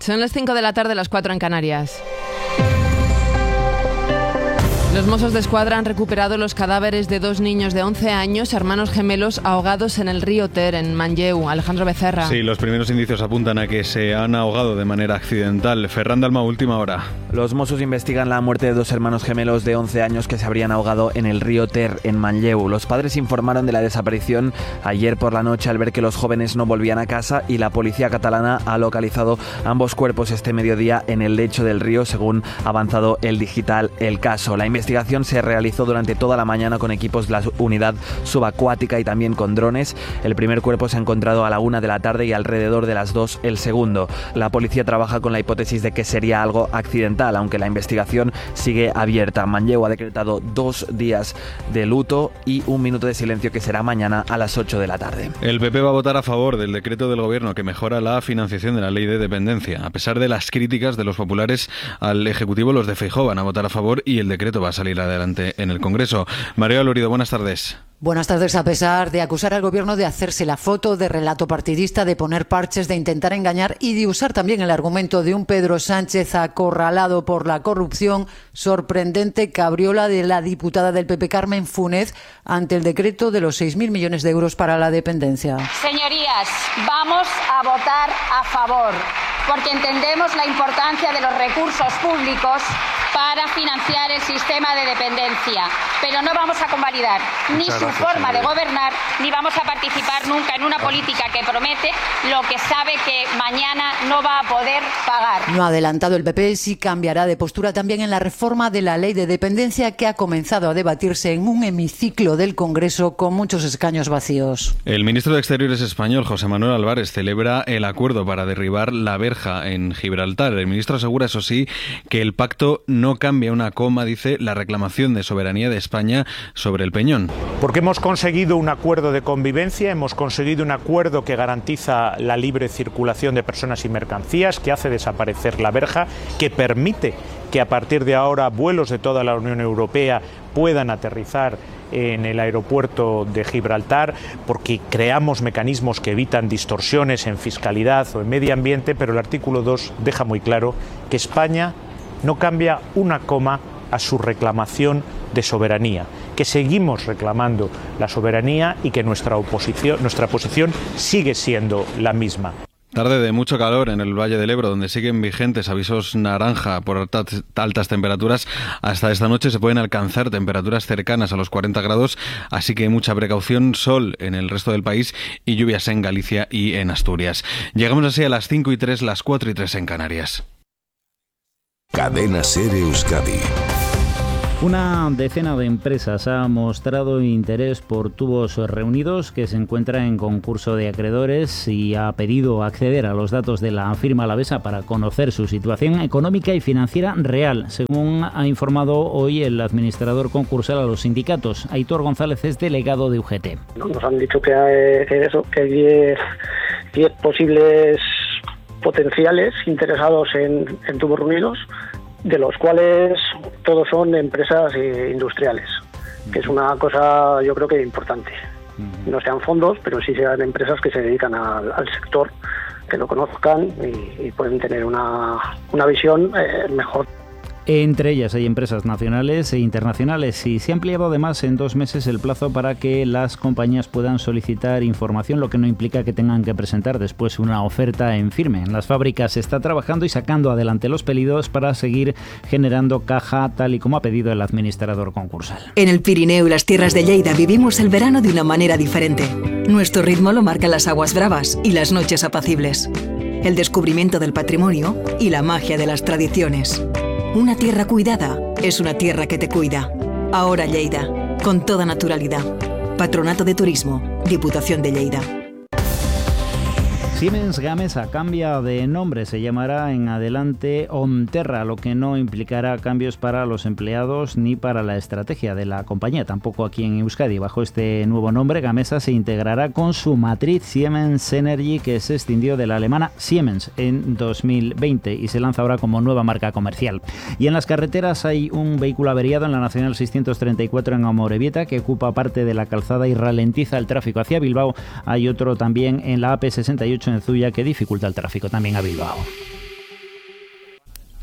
Son las 5 de la tarde, las 4 en Canarias. Los Mossos d'Esquadra han recuperado los cadáveres de 2 niños de 11 años, hermanos gemelos, ahogados en el río Ter, en Manlleu. Alejandro Becerra. Sí, los primeros indicios apuntan a que se han ahogado de manera accidental. Ferran Dalmau, última hora. Los Mossos investigan la muerte de 2 hermanos gemelos de 11 años que se habrían ahogado en el río Ter, en Manlleu. Los padres informaron de la desaparición ayer por la noche al ver que los jóvenes no volvían a casa, y la policía catalana ha localizado ambos cuerpos este mediodía en el lecho del río, según ha avanzado El Digital El Caso. La investigación se realizó durante toda la mañana con equipos de la unidad subacuática y también con drones. El primer cuerpo se ha encontrado a la 1 de la tarde y alrededor de las 2 el segundo. La policía trabaja con la hipótesis de que sería algo accidental, aunque la investigación sigue abierta. Manlleu ha decretado 2 días de luto y 1 minuto de silencio, que será mañana a las 8 de la tarde. El PP va a votar a favor del decreto del Gobierno que mejora la financiación de la ley de dependencia. A pesar de las críticas de los populares al Ejecutivo, los de Feijóo van a votar a favor y el decreto va a salir adelante en el Congreso. María Lorido, buenas tardes. Buenas tardes. A pesar de acusar al Gobierno de hacerse la foto, de relato partidista, de poner parches, de intentar engañar y de usar también el argumento de un Pedro Sánchez acorralado por la corrupción, sorprendente cabriola de la diputada del PP Carmen Funes ante el decreto de los 6.000 millones de euros para la dependencia. Señorías, vamos a votar a favor, porque entendemos la importancia de los recursos públicos para financiar el sistema de dependencia, pero no vamos a convalidar ni su forma de gobernar, ni vamos a participar nunca en una política que promete lo que sabe que mañana no va a poder pagar. No ha adelantado el PP si cambiará de postura también en la reforma de la ley de dependencia, que ha comenzado a debatirse en un hemiciclo del Congreso con muchos escaños vacíos. El ministro de Exteriores español, José Manuel Álvarez, celebra el acuerdo para derribar la verja en Gibraltar. El ministro asegura, eso sí, que el pacto no cambia una coma, dice, la reclamación de soberanía de España sobre el Peñón. Porque hemos conseguido un acuerdo de convivencia, hemos conseguido un acuerdo que garantiza la libre circulación de personas y mercancías, que hace desaparecer la verja, que permite que a partir de ahora vuelos de toda la Unión Europea puedan aterrizar en el aeropuerto de Gibraltar, porque creamos mecanismos que evitan distorsiones en fiscalidad o en medio ambiente, pero el artículo 2 deja muy claro que España no cambia una coma a su reclamación de soberanía, que seguimos reclamando la soberanía y que nuestra posición sigue siendo la misma. Tarde de mucho calor en el Valle del Ebro, donde siguen vigentes avisos naranja por altas temperaturas. Hasta esta noche se pueden alcanzar temperaturas cercanas a los 40 grados, así que mucha precaución, sol en el resto del país y lluvias en Galicia y en Asturias. Llegamos así a las 5:03, las 4:03 en Canarias. Cadena SER Euskadi. Una decena de empresas ha mostrado interés por Tubos Reunidos, que se encuentra en concurso de acreedores y ha pedido acceder a los datos de la firma alavesa para conocer su situación económica y financiera real, según ha informado hoy el administrador concursal a los sindicatos. Aitor González es delegado de UGT. Nos han dicho que hay 10 posibles potenciales interesados en Tubos Reunidos, de los cuales todos son empresas industriales, que es una cosa yo creo que importante. No sean fondos, pero sí sean empresas que se dedican al sector, que lo conozcan y pueden tener una visión mejor. Entre ellas hay empresas nacionales e internacionales, y se ha ampliado además en 2 meses el plazo para que las compañías puedan solicitar información, lo que no implica que tengan que presentar después una oferta en firme. En las fábricas se está trabajando y sacando adelante los pedidos para seguir generando caja, tal y como ha pedido el administrador concursal. En el Pirineo y las tierras de Lleida vivimos el verano de una manera diferente. Nuestro ritmo lo marcan las aguas bravas y las noches apacibles, el descubrimiento del patrimonio y la magia de las tradiciones. Una tierra cuidada es una tierra que te cuida. Ahora Lleida, con toda naturalidad. Patronato de Turismo, Diputación de Lleida. Siemens Gamesa cambia de nombre, se llamará en adelante Onterra, lo que no implicará cambios para los empleados ni para la estrategia de la compañía, tampoco aquí en Euskadi. Bajo este nuevo nombre, Gamesa se integrará con su matriz Siemens Energy, que se extinguió de la alemana Siemens en 2020 y se lanza ahora como nueva marca comercial. Y en las carreteras hay un vehículo averiado en la Nacional 634 en Amorebieta, que ocupa parte de la calzada y ralentiza el tráfico hacia Bilbao. Hay otro también en la AP68 en Zuya, que dificulta el tráfico también a Bilbao.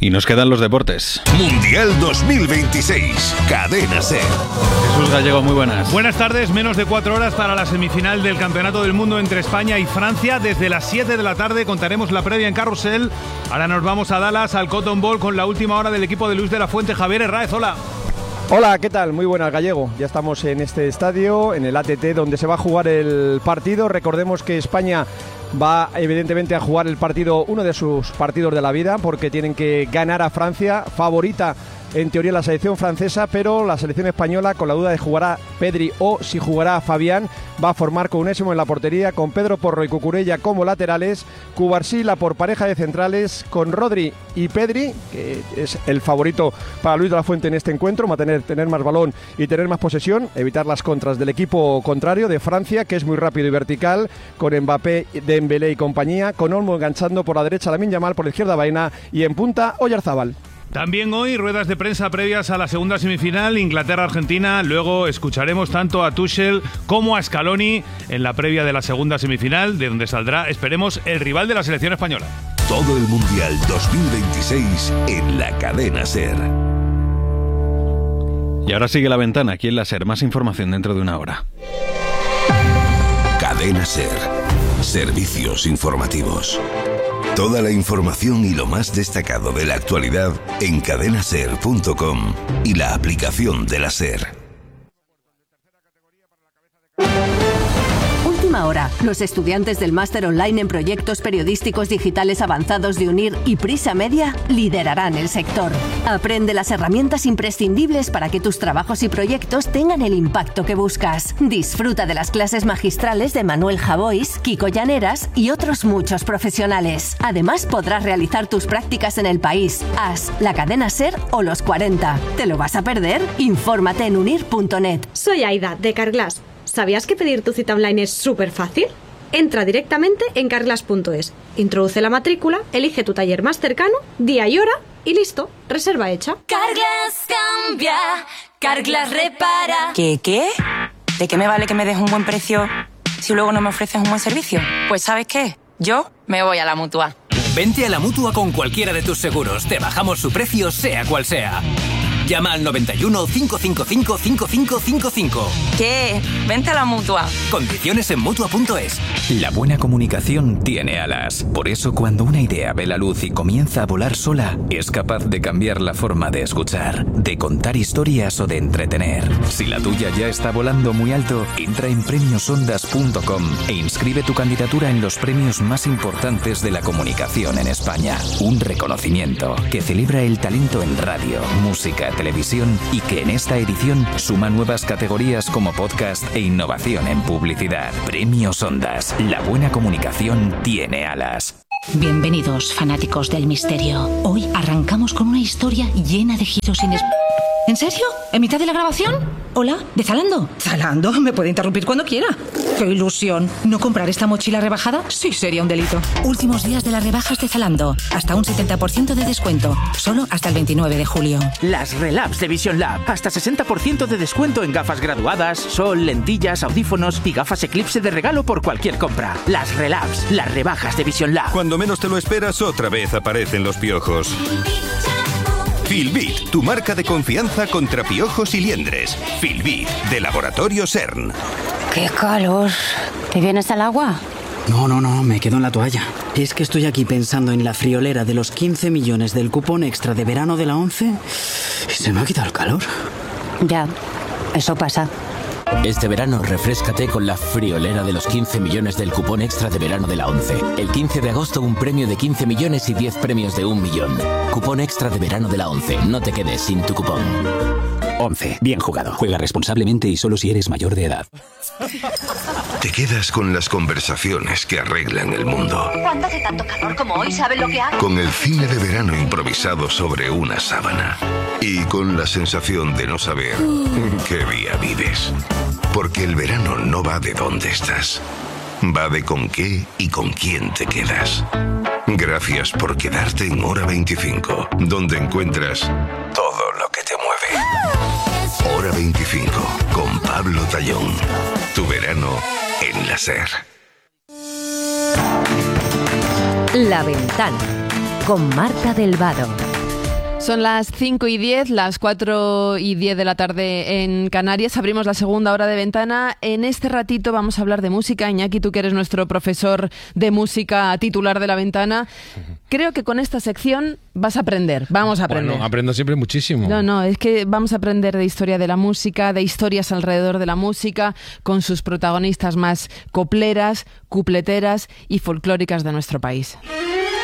Y nos quedan los deportes. Mundial 2026, Cadena SER. Jesús Gallego, muy buenas. Buenas tardes, menos de 4 horas para la semifinal del Campeonato del Mundo entre España y Francia. Desde las 7 de la tarde contaremos la previa en Carrusel. Ahora nos vamos a Dallas, al Cotton Bowl, con la última hora del equipo de Luis de la Fuente. Javier Herráez, hola. Hola, ¿qué tal? Muy buenas, Gallego. Ya estamos en este estadio, en el ATT, donde se va a jugar el partido. Recordemos que España va evidentemente a jugar el partido, uno de sus partidos de la vida, porque tienen que ganar a Francia, favorita en teoría la selección francesa, pero la selección española, con la duda de jugará Pedri o si jugará Fabián, va a formar con Unésimo en la portería, con Pedro Porro y Cucurella como laterales, Cubarsí por pareja de centrales, con Rodri y Pedri, que es el favorito para Luis de la Fuente en este encuentro, va a tener más balón y tener más posesión, evitar las contras del equipo contrario de Francia, que es muy rápido y vertical, con Mbappé, Dembélé y compañía, con Olmo enganchando por la derecha Lamine Yamal, por la izquierda Baena y en punta Oyarzabal. También hoy ruedas de prensa previas a la segunda semifinal, Inglaterra-Argentina. Luego escucharemos tanto a Tuchel como a Scaloni en la previa de la segunda semifinal, de donde saldrá, esperemos, el rival de la selección española. Todo el Mundial 2026 en la Cadena SER. Y ahora sigue La Ventana, aquí en la SER. Más información dentro de una hora. Cadena SER. Servicios informativos. Toda la información y lo más destacado de la actualidad en cadenaser.com y la aplicación de la SER. Última hora. Los estudiantes del máster online en proyectos periodísticos digitales avanzados de UNIR y Prisa Media liderarán el sector. Aprende las herramientas imprescindibles para que tus trabajos y proyectos tengan el impacto que buscas. Disfruta de las clases magistrales de Manuel Javois, Kiko Llaneras y otros muchos profesionales. Además, podrás realizar tus prácticas en el país, AS, la cadena SER o los 40. ¿Te lo vas a perder? Infórmate en unir.net. Soy Aida, de Carglass. ¿Sabías que pedir tu cita online es súper fácil? Entra directamente en carglass.es, introduce la matrícula, elige tu taller más cercano, día y hora y listo, reserva hecha. Carglass cambia, Carglass repara. ¿Qué? ¿De qué me vale que me des un buen precio si luego no me ofreces un buen servicio? Pues ¿sabes qué? Yo me voy a la Mutua. Vente a la Mutua con cualquiera de tus seguros. Te bajamos su precio, sea cual sea. Llama al 91 555 5555. ¿Qué? Vente a la Mutua. Condiciones en Mutua.es. La buena comunicación tiene alas. Por eso cuando una idea ve la luz y comienza a volar sola, es capaz de cambiar la forma de escuchar, de contar historias o de entretener. Si la tuya ya está volando muy alto, entra en premiosondas.com e inscribe tu candidatura en los premios más importantes de la comunicación en España. Un reconocimiento que celebra el talento en radio, música, televisión y que en esta edición suma nuevas categorías como podcast e innovación en publicidad. Premios Ondas. La buena comunicación tiene alas. Bienvenidos, fanáticos del misterio. Hoy arrancamos con una historia llena de giros inesperados. ¿En serio? ¿En mitad de la grabación? Hola, ¿de Zalando? ¿Zalando? Me puede interrumpir cuando quiera. ¡Qué ilusión! ¿No comprar esta mochila rebajada? Sí, sería un delito. Últimos días de las rebajas de Zalando. Hasta un 70% de descuento. Solo hasta el 29 de julio. Las Relabs de Vision Lab. Hasta 60% de descuento en gafas graduadas, sol, lentillas, audífonos y gafas Eclipse de regalo por cualquier compra. Las Relabs, las rebajas de Vision Lab. Cuando menos te lo esperas, otra vez aparecen los piojos. Filbit, tu marca de confianza contra piojos y liendres. Filbit, de Laboratorio CERN. ¡Qué calor! ¿Te vienes al agua? No, me quedo en la toalla. Es que estoy aquí pensando en la friolera de los 15 millones del cupón extra de verano de la 11 y se me ha quitado el calor. Ya, eso pasa. Este verano refréscate con la friolera de los 15 millones del cupón extra de verano de la 11. El 15 de agosto un premio de 15 millones y 10 premios de 1 millón. Cupón extra de verano de la 11. No te quedes sin tu cupón. 11. Bien jugado. Juega responsablemente y solo si eres mayor de edad. Te quedas con las conversaciones que arreglan el mundo. ¿Cuándo hace tanto calor como hoy? ¿Saben lo que hago? Con el cine de verano improvisado sobre una sábana. Y con la sensación de no saber qué día vives. Porque el verano no va de dónde estás. Va de con qué y con quién te quedas. Gracias por quedarte en Hora 25, donde encuentras todo lo que te mueve. Hora 25, con Pablo Tallón. Tu verano en la SER. La Ventana, con Marta del Vado. Son las 5:10, las 4:10 de la tarde en Canarias. Abrimos la segunda hora de Ventana. En este ratito vamos a hablar de música. Iñaki, tú que eres nuestro profesor de música titular de La Ventana, creo que con esta sección vas a aprender. Vamos a aprender. Bueno, aprendo siempre muchísimo. No, es que vamos a aprender de historia de la música, de historias alrededor de la música, con sus protagonistas más copleras, cupleteras y folclóricas de nuestro país.